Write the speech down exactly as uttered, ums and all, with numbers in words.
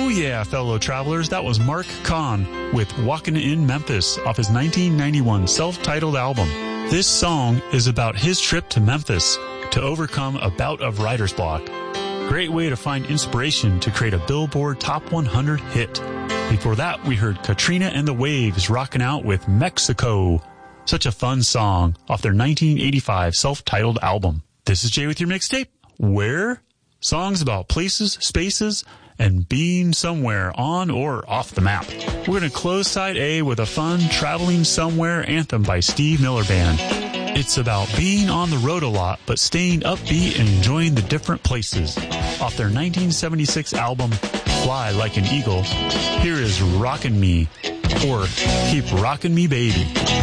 Yeah, fellow travelers, that was Mark Kahn with Walkin' in Memphis off his nineteen ninety-one self-titled album. This song is about his trip to Memphis to overcome a bout of writer's block. Great way to find inspiration to create a Billboard Top one hundred hit. Before that, we heard Katrina and the Waves rocking out with Mexico. Such a fun song off their nineteen eighty-five self-titled album. This is Jay with your mixtape. Where? Songs about places, spaces, and being somewhere on or off the map. We're going to close side A with a fun Traveling Somewhere anthem by Steve Miller Band. It's about being on the road a lot, but staying upbeat and enjoying the different places. Off their nineteen seventy-six album, Fly Like an Eagle, here is Rockin' Me, or Keep Rockin' Me Baby.